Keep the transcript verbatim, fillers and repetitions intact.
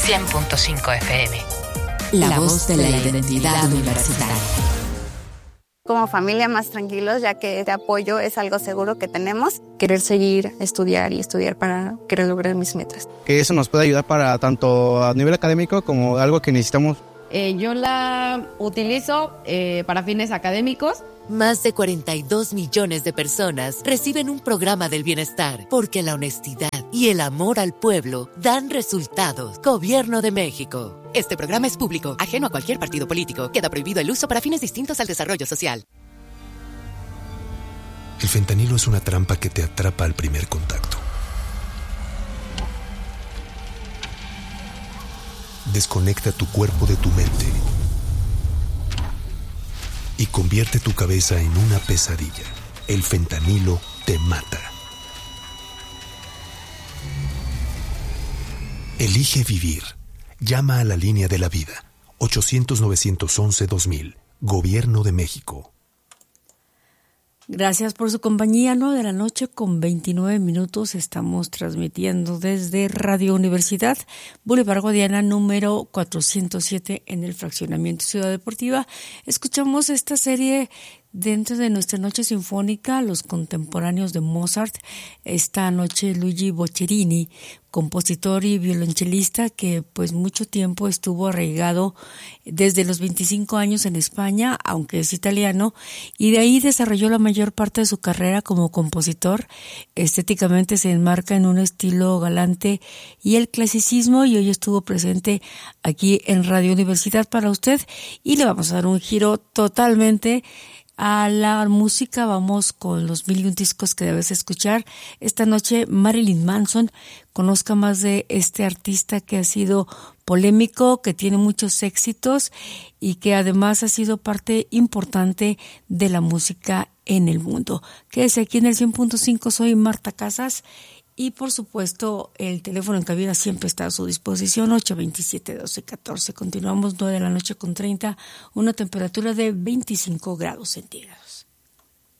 cien punto cinco F M. La, la voz de la, la identidad universitaria. Como familia más tranquilos, ya que este apoyo es algo seguro que tenemos. Querer seguir, estudiar y estudiar para querer lograr mis metas. Que eso nos puede ayudar para tanto a nivel académico como algo que necesitamos. Eh, yo la utilizo eh, para fines académicos. Más de cuarenta y dos millones de personas reciben un programa del bienestar porque la honestidad y el amor al pueblo dan resultados. Gobierno de México. Este programa es público, ajeno a cualquier partido político. Queda prohibido el uso para fines distintos al desarrollo social. El fentanilo es una trampa que te atrapa al primer contacto. Desconecta tu cuerpo de tu mente y convierte tu cabeza en una pesadilla. El fentanilo te mata. Elige vivir. Llama a la línea de la vida. ochocientos, novecientos once, dos mil. Gobierno de México. Gracias por su compañía. nueve de la noche con veintinueve minutos. Estamos transmitiendo desde Radio Universidad, Boulevard Guadiana, número cuatrocientos siete, en el fraccionamiento Ciudad Deportiva. Escuchamos esta serie dentro de nuestra noche sinfónica, los contemporáneos de Mozart. Esta noche Luigi Boccherini, compositor y violonchelista que pues mucho tiempo estuvo arraigado desde los veinticinco años en España, aunque es italiano, y de ahí desarrolló la mayor parte de su carrera como compositor. Estéticamente se enmarca en un estilo galante y el clasicismo, y hoy estuvo presente aquí en Radio Universidad para usted, y le vamos a dar un giro totalmente a la música. Vamos con los mil y un discos que debes escuchar. Esta noche Marilyn Manson. Conozca más de este artista que ha sido polémico, que tiene muchos éxitos y que además ha sido parte importante de la música en el mundo. Quédese aquí en el cien punto cinco. Soy Marta Casas. Y por supuesto, el teléfono en cabina siempre está a su disposición, ocho veintisiete, doce catorce. Continuamos nueve de la noche con treinta, una temperatura de veinticinco grados centígrados.